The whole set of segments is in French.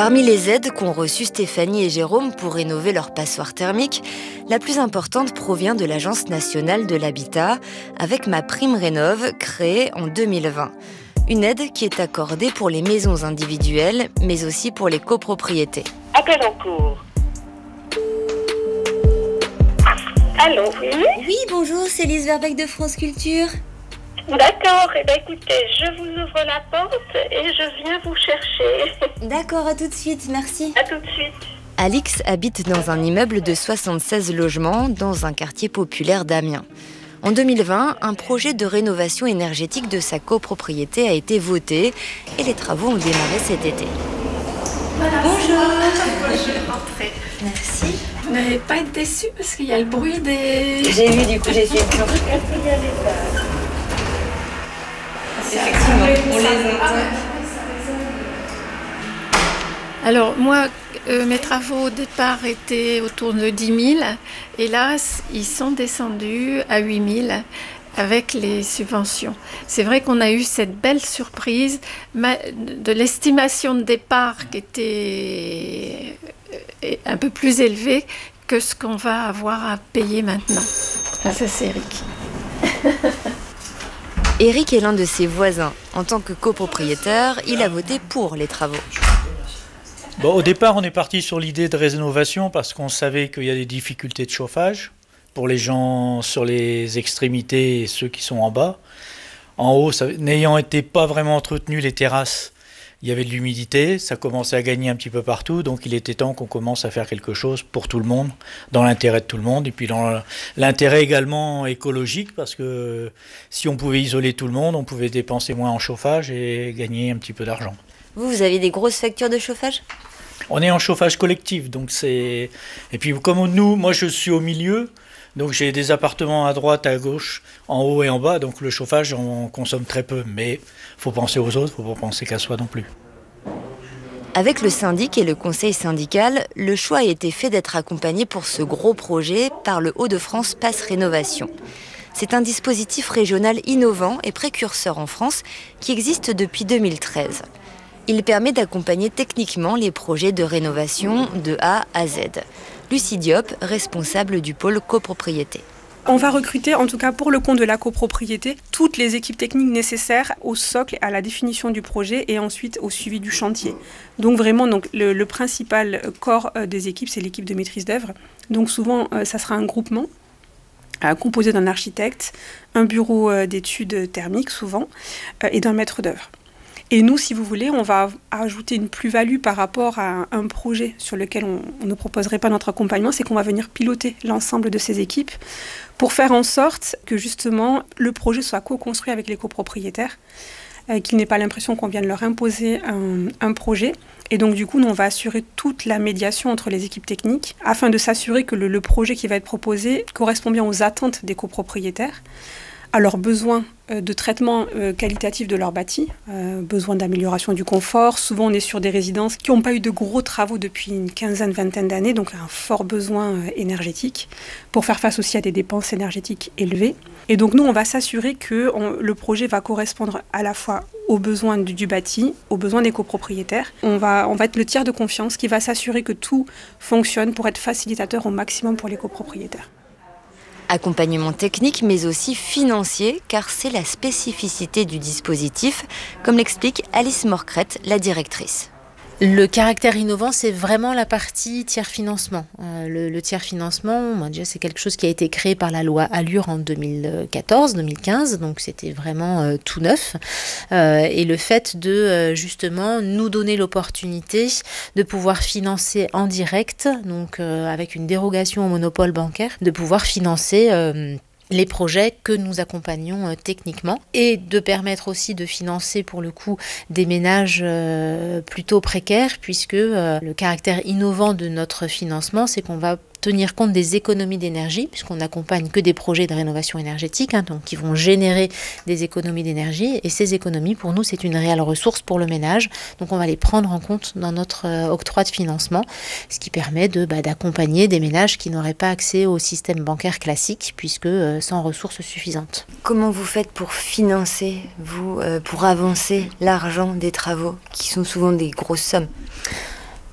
Parmi les aides qu'ont reçues Stéphanie et Jérôme pour rénover leur passoire thermique, la plus importante provient de l'Agence nationale de l'habitat, avec MaPrimeRénov', créée en 2020. Une aide qui est accordée pour les maisons individuelles, mais aussi pour les copropriétés. Appel en cours. Allô, oui? Oui, bonjour, c'est Lise Verbeek de France Culture. D'accord, écoutez, je vous ouvre la porte et je viens vous chercher. D'accord, à tout de suite, merci. À tout de suite. Alix habite dans un immeuble de 76 logements dans un quartier populaire d'Amiens. En 2020, un projet de rénovation énergétique de sa copropriété a été voté et les travaux ont démarré cet été. Voilà, bonjour. Je vais rentrer. Merci. Vous n'allez pas être déçus parce qu'il y a le bruit des... J'ai vu, du coup, j'ai suivi. Effectivement, on les entend. Alors moi, mes travaux au départ étaient autour de 10 000. Et là, ils sont descendus à 8 000 avec les subventions. C'est vrai qu'on a eu cette belle surprise de l'estimation de départ qui était un peu plus élevée que ce qu'on va avoir à payer maintenant. Ah, ça, c'est Eric. Eric est l'un de ses voisins. En tant que copropriétaire, il a voté pour les travaux. Bon, au départ, on est parti sur l'idée de rénovation parce qu'on savait qu'il y a des difficultés de chauffage pour les gens sur les extrémités et ceux qui sont en bas. En haut, n'ayant été pas vraiment entretenu les terrasses, il y avait de l'humidité, ça commençait à gagner un petit peu partout, donc il était temps qu'on commence à faire quelque chose pour tout le monde, dans l'intérêt de tout le monde, et puis dans l'intérêt également écologique, parce que si on pouvait isoler tout le monde, on pouvait dépenser moins en chauffage et gagner un petit peu d'argent. Vous avez des grosses factures de chauffage ? On est en chauffage collectif, donc c'est... Et puis comme moi je suis au milieu, donc j'ai des appartements à droite, à gauche, en haut et en bas, donc le chauffage on consomme très peu, mais il faut penser aux autres, il ne faut pas penser qu'à soi non plus. Avec le syndic et le conseil syndical, le choix a été fait d'être accompagné pour ce gros projet par le Hauts-de-France Pass Rénovation. C'est un dispositif régional innovant et précurseur en France qui existe depuis 2013. Il permet d'accompagner techniquement les projets de rénovation de A à Z. Lucie Diop, responsable du pôle copropriété. On va recruter, en tout cas pour le compte de la copropriété, toutes les équipes techniques nécessaires au socle, à la définition du projet et ensuite au suivi du chantier. Donc vraiment, le principal corps des équipes, c'est l'équipe de maîtrise d'œuvre. Donc souvent, ça sera un groupement composé d'un architecte, un bureau d'études thermiques souvent, et d'un maître d'œuvre. Et nous, si vous voulez, on va ajouter une plus-value par rapport à un projet sur lequel on ne proposerait pas notre accompagnement, c'est qu'on va venir piloter l'ensemble de ces équipes pour faire en sorte que justement le projet soit co-construit avec les copropriétaires, qu'ils n'aient pas l'impression qu'on vient de leur imposer un projet. Et donc du coup, nous, on va assurer toute la médiation entre les équipes techniques afin de s'assurer que le projet qui va être proposé correspond bien aux attentes des copropriétaires, à leurs besoins de traitement qualitatif de leur bâti, besoin d'amélioration du confort. Souvent, on est sur des résidences qui n'ont pas eu de gros travaux depuis une quinzaine, vingtaine d'années, donc un fort besoin énergétique pour faire face aussi à des dépenses énergétiques élevées. Et donc, nous, on va s'assurer que le projet va correspondre à la fois aux besoins du bâti, aux besoins des copropriétaires. On va être le tiers de confiance qui va s'assurer que tout fonctionne pour être facilitateur au maximum pour les copropriétaires. Accompagnement technique mais aussi financier, car c'est la spécificité du dispositif, comme l'explique Alice Morcrette, la directrice. Le caractère innovant, c'est vraiment la partie tiers-financement. Le tiers-financement, déjà, c'est quelque chose qui a été créé par la loi Allure en 2014-2015, donc c'était vraiment tout neuf. Et le fait de justement nous donner l'opportunité de pouvoir financer en direct, donc avec une dérogation au monopole bancaire, de pouvoir financer les projets que nous accompagnons techniquement et de permettre aussi de financer pour le coup des ménages plutôt précaires, puisque le caractère innovant de notre financement, c'est qu'on va tenir compte des économies d'énergie, puisqu'on n'accompagne que des projets de rénovation énergétique, donc qui vont générer des économies d'énergie. Et ces économies, pour nous, c'est une réelle ressource pour le ménage. Donc on va les prendre en compte dans notre octroi de financement, ce qui permet d'accompagner des ménages qui n'auraient pas accès au système bancaire classique, puisque sans ressources suffisantes. Comment vous faites pour financer, pour avancer l'argent des travaux, qui sont souvent des grosses sommes ?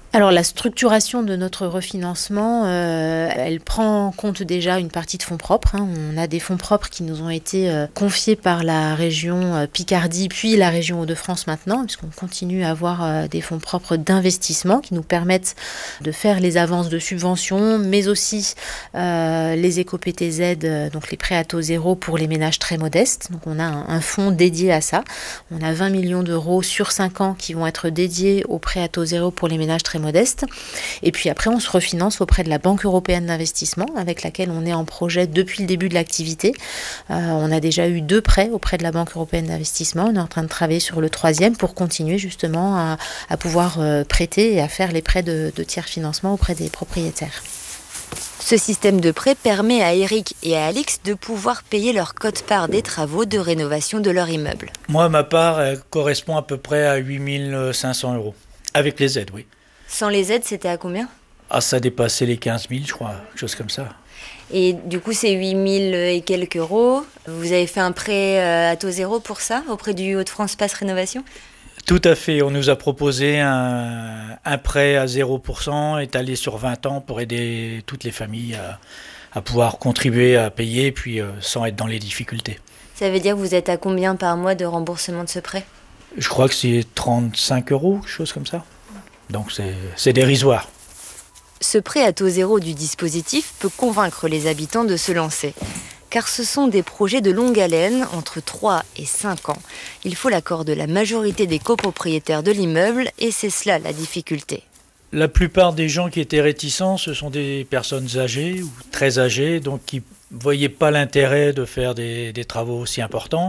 Alors la structuration de notre refinancement, elle prend en compte déjà une partie de fonds propres. On a des fonds propres qui nous ont été confiés par la région Picardie, puis la région Hauts-de-France maintenant, puisqu'on continue à avoir des fonds propres d'investissement qui nous permettent de faire les avances de subventions, mais aussi les éco-PTZ, donc les prêts à taux zéro pour les ménages très modestes. Donc on a un fonds dédié à ça. On a 20 millions d'euros sur 5 ans qui vont être dédiés aux prêts à taux zéro pour les ménages très modeste. Et puis après, on se refinance auprès de la Banque européenne d'investissement, avec laquelle on est en projet depuis le début de l'activité. On a déjà eu 2 prêts auprès de la Banque européenne d'investissement. On est en train de travailler sur le 3e pour continuer justement à pouvoir prêter et à faire les prêts de tiers financement auprès des propriétaires. Ce système de prêt permet à Eric et à Alix de pouvoir payer leur quote-part des travaux de rénovation de leur immeuble. Moi, ma part correspond à peu près à 8 500 €. Avec les aides, oui. Sans les aides, c'était à combien ? Ah, ça dépassait les 15 000, je crois, quelque chose comme ça. Et du coup, c'est 8 000 et quelques euros. Vous avez fait un prêt à taux zéro pour ça, auprès du Hauts-de-France Pass Rénovation ? Tout à fait. On nous a proposé un prêt à 0% étalé sur 20 ans pour aider toutes les familles à pouvoir contribuer à payer, puis sans être dans les difficultés. Ça veut dire que vous êtes à combien par mois de remboursement de ce prêt ? Je crois que c'est 35 €, quelque chose comme ça. Donc c'est dérisoire. Ce prêt à taux zéro du dispositif peut convaincre les habitants de se lancer. Car ce sont des projets de longue haleine, entre 3 et 5 ans. Il faut l'accord de la majorité des copropriétaires de l'immeuble et c'est cela la difficulté. La plupart des gens qui étaient réticents, ce sont des personnes âgées ou très âgées, donc qui ne voyaient pas l'intérêt de faire des travaux aussi importants.